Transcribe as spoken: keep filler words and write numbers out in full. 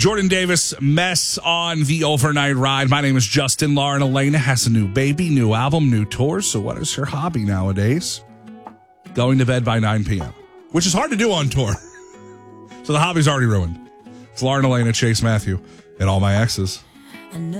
Jordan Davis, Mess on the Overnight Ride. My name is Justin. Lauren Elena has a new baby, new album, new tour. So what is her hobby nowadays? Going to bed by nine p.m., which is hard to do on tour. So the hobby's already ruined. It's Lauren Elena, Chase Matthew, and all my exes.